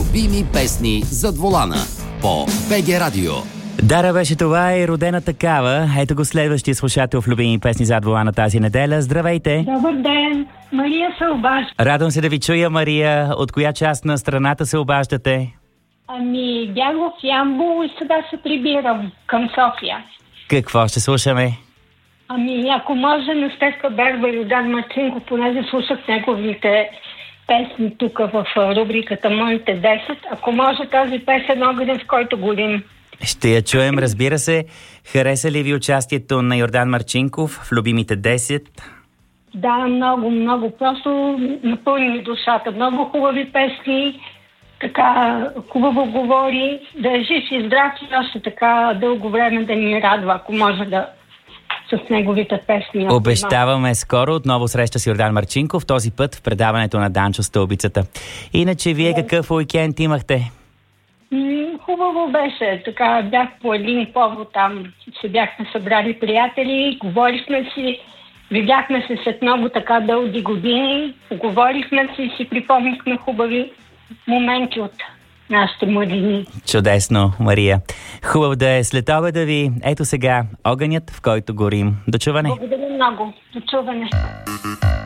Любими песни зад волана по БГ Радио. Дара беше това и родена такава. Ето го следващия слушател в Любими песни зад волана тази неделя. Здравейте! Добър ден! Мария се обажда. Радвам се да ви чуя, Мария. От коя част на страната се обаждате? Бях в Ямбол и сега се прибирам към София. Какво ще слушаме? Ако може на Стефка Берба и Йордан Марчинков, понеже слушах неговите песни тук в рубриката Моите 10. Ако може тази песен Огънят, в който горим. Ще я чуем, разбира се. Хареса ли ви участието на Йордан Марчинков в Любимите 10? Да, много, много. Просто напълни душата. Много хубави песни. Така хубаво говори. Да е жив и здрав и още така дълго време да ни радва, ако може да с неговите песни. Обещаваме скоро отново среща с Йордан Марчинков, този път в предаването на Данчо Стълбицата. Иначе вие какъв уикенд имахте? Хубаво беше. Така бях по един повод там. Се бяхме събрали приятели, говорихме си, видяхме се след много така дълги години, поговорихме си и си припомнихме хубави моменти от нашите младини. Чудесно, Мария. Хубаво да е след обеда ви. Ето сега Огънят, в който горим. До чуване. Благодаря много. До чуване.